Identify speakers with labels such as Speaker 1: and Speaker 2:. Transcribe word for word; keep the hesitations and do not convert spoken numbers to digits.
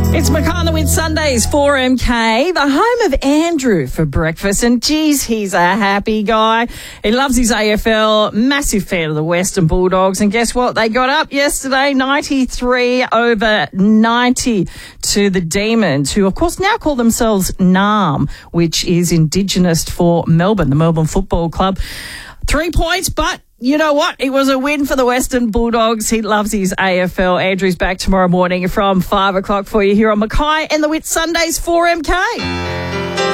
Speaker 1: It's Mackay on the Win Sundays, four M K, the home of Andrew for breakfast. And geez, he's a happy guy. He loves his A F L, massive fan of the Western Bulldogs. And guess what? They got up yesterday, ninety-three over ninety to the Demons, who of course now call themselves NAM, which is Indigenous for Melbourne, the Melbourne Football Club. Three points, but you know what? It was a win for the Western Bulldogs. He loves his A F L. Andrew's back tomorrow morning from five o'clock for you here on Mackay and the Wit Sundays, four M K.